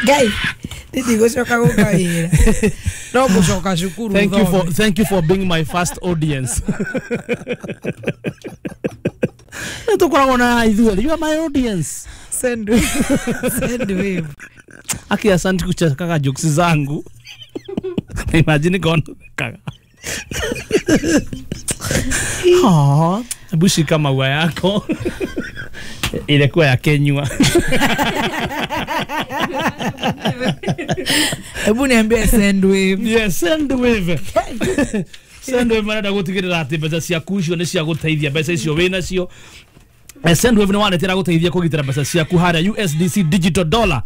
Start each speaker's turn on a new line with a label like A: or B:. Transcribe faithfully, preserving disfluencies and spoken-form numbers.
A: Guy, didi gushoka gukaira. No gushoka shukuru.
B: Thank you for thank you for being my first audience. You are my audience.
A: Send wave. Send wave.
B: Aki asante kucheka jokes zangu. Imagine gone kaka. Ah, bushi kama wa yako. Ile kwa ya Kenya.
A: Ebu niambie send wave.
B: Yes, send wave. Send wave marada gutigirira ati mbeca cia kucio ni cia guteithia mbeca icio wina cio. Send wave ni wanetera guteithia kugitira mbeca ciaku haria U S D C digital dollar